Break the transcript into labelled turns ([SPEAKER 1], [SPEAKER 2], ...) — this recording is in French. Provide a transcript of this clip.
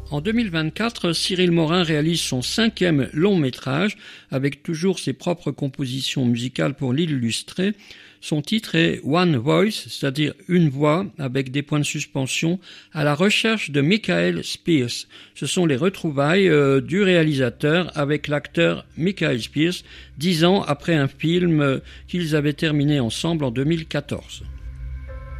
[SPEAKER 1] En 2024, Cyril Morin réalise son 5e long métrage avec toujours ses propres compositions musicales pour l'illustrer. Son titre est One Voice, c'est-à-dire une voix avec des points de suspension à la recherche de Michael Spears. Ce sont les retrouvailles du réalisateur avec l'acteur Michael Spears 10 ans après un film qu'ils avaient terminé ensemble en 2014.